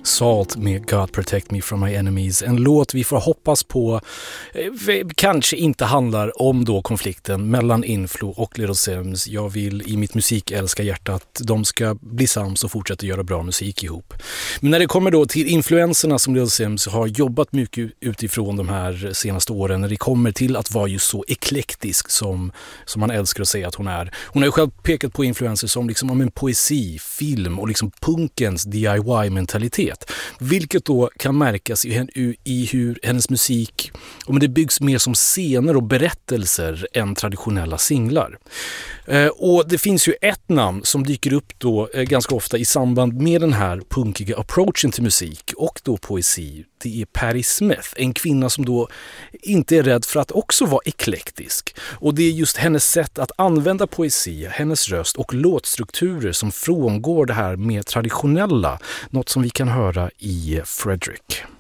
Salt med God Protect Me From My Enemies. En låt vi får hoppas på kanske inte handlar om då konflikten mellan Inflo och Little Sims. Jag vill i mitt musikälska hjärta att de ska bli sams och fortsätta göra bra musik ihop. Men när det kommer då till influenserna som Little Sims har jobbat mycket utifrån de här senaste åren, när det kommer till att vara ju så eklektisk som man älskar att säga att hon är. Hon har ju själv pekat på influenser som liksom om en poesi, film och liksom punkens DIY-mentalitet. Vilket då kan märkas i hur hennes musik, om det byggs mer som scener och berättelser än traditionella singlar. Och det finns ju ett namn som dyker upp då ganska ofta i samband med den här punkiga approachen till musik och då poesi. Det är Patti Smith, en kvinna som då inte är rädd för att också vara eklektisk. Och det är just hennes sätt att använda poesi, hennes röst och låtstrukturer som frångår det här mer traditionella. Något som vi kan höra i Frederick.